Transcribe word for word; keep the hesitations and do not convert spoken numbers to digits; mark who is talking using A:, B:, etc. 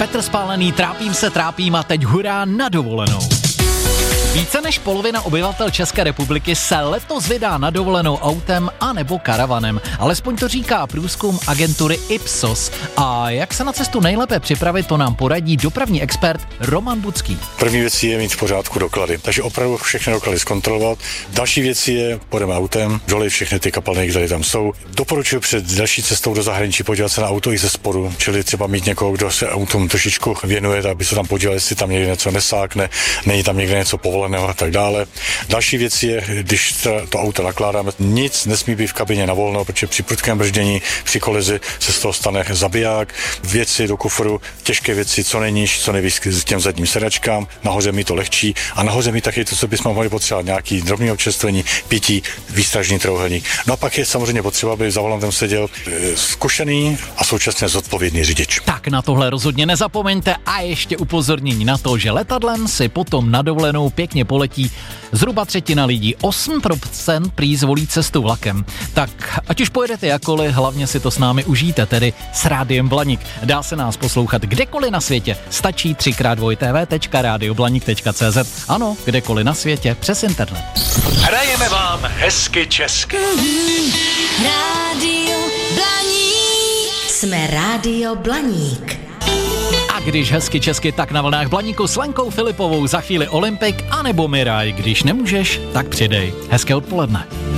A: Metr spálený, trápím se, trápím a teď hurá na dovolenou. Více než polovina obyvatel České republiky se letos vydá na dovolenou autem a nebo karavanem. Alespoň to říká průzkum agentury Ipsos. A jak se na cestu nejlépe připravit, to nám poradí dopravní expert Roman Budský.
B: První věc je mít v pořádku doklady, takže opravdu všechny doklady zkontrolovat. Další věc je, půjdeme autem, dolit všechny ty kapalny, které tam jsou. Doporučuji před další cestou do zahraničí podívat se na auto i ze spodu, čili třeba mít někoho, kdo se autům trošičku věnuje, aby se tam podíval, jestli tam někde něco nesákne, není tam někde něco povoleného a tak dále. Další věc je, když to auto nakládáme, nic nesmí být v kabině na volno, protože při prudkém brždění, při kolizi se z toho stane zabiják. Věci do kufru, těžké věci, co nejníž, co nejvíc k těm zadním sedačkám, nahoře mi to lehčí a nahoře mi taky to, co bychom mohli potřebovat, nějaký drobný občerstvení, pití, výstražný trouhelník. No a pak je samozřejmě potřeba, aby za volantem seděl zkušený a současně zodpovědný řidič.
A: Tak na tohle rozhodně nezapomeňte a ještě upozornění na to, že letadlem si potom na dovolenou pěkně poletí zhruba třetina lidí, osm procent prý zvolí cestu vlakem. Tak ať už pojedete jakkoliv, hlavně si to s námi užijte, tedy s Rádiem Blaník. Dá se nás poslouchat kdekoliv na světě, stačí tři krát dvoj té vé tečka rádio blaník tečka cé zet. Ano, kdekoliv na světě, přes internet.
C: Hrajeme vám hezky česky.
D: Mm, Rádio Blaník. Jsme Rádio Blaník.
A: A když hezky česky, tak na vlnách Blaníku s Lenkou Filipovou, za chvíli Olympik, anebo Miraj. Když nemůžeš, tak přidej. Hezké odpoledne.